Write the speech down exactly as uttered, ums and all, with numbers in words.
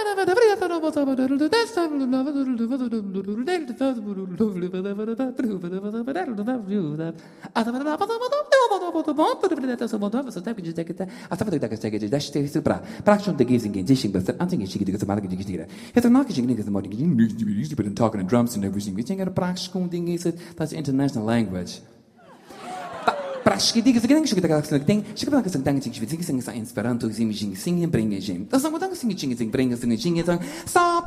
talking and drums and everything. We think praktikum ding is it that's international language. Praški diga zagreng šuki taka tak ting, šuki taka tak ting šuki zing sing sa Esperanto zim jing sing bringe jim. Da sang wadang sing jing sing bringe sing jing eta sa